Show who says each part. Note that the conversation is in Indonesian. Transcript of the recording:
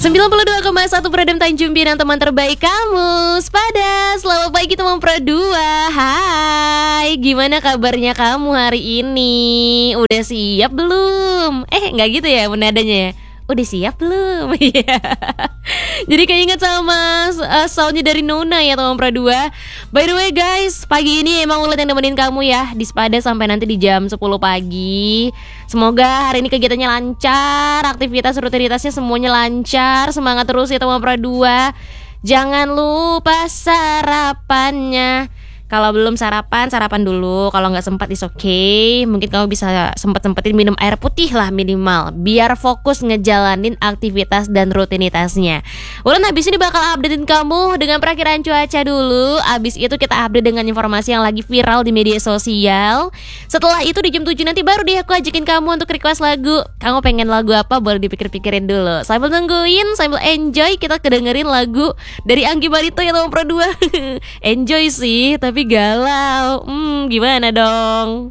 Speaker 1: 92,1 Pradem Tanjung Pinang, teman terbaik kamu. Sepada, selamat pagi teman Pro 2. Hai, gimana kabarnya kamu hari ini? Udah siap belum? Nggak gitu ya nadanya ya? Udah siap belum? Iya. Jadi keinget sama soundnya dari Nona ya teman Pro 2. By the way guys, pagi ini emang Ulet yang nemenin kamu ya di Sepada sampai nanti di jam 10 pagi. Semoga hari ini kegiatannya lancar, aktivitas rutinitasnya semuanya lancar. Semangat terus ya teman Pro 2. Jangan lupa sarapannya. Kalau belum sarapan dulu. Kalau nggak sempat is okay. Mungkin kamu bisa sempetin minum air putih lah minimal, biar fokus ngejalanin aktivitas dan rutinitasnya. Ulan habis ini bakal updatein kamu dengan perakiraan cuaca dulu. Abis itu kita update dengan informasi yang lagi viral di media sosial. Setelah itu di jam 7 nanti baru deh aku ajakin kamu untuk request lagu. Kamu pengen lagu apa? Boleh dipikir-pikirin dulu. Sambil nungguin, sambil enjoy, kita kedengerin lagu dari Anggi Barito ya teman Pro 2. Enjoy sih, tapi galau. Gimana dong?